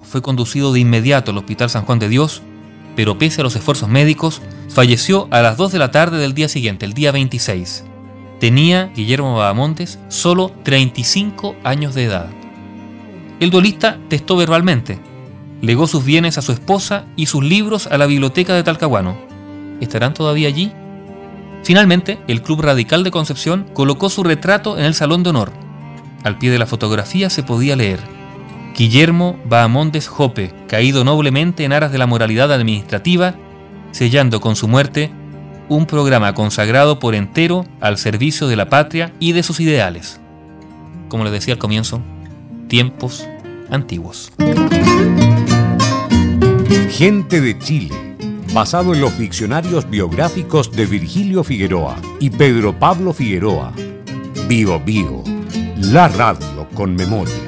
fue conducido de inmediato al Hospital San Juan de Dios, pero pese a los esfuerzos médicos, falleció a las 2 de la tarde del día siguiente, el día 26. Tenía Guillermo Bahamondes solo 35 años de edad. El duelista testó verbalmente. Legó sus bienes a su esposa y sus libros a la biblioteca de Talcahuano. ¿Estarán todavía allí? Finalmente, el Club Radical de Concepción colocó su retrato en el Salón de Honor. Al pie de la fotografía se podía leer: Guillermo Bahamondes Jope, caído noblemente en aras de la moralidad administrativa, sellando con su muerte un programa consagrado por entero al servicio de la patria y de sus ideales. Como les decía al comienzo, tiempos antiguos. Gente de Chile, basado en los diccionarios biográficos de Virgilio Figueroa y Pedro Pablo Figueroa. Bío Bío, la radio con memoria.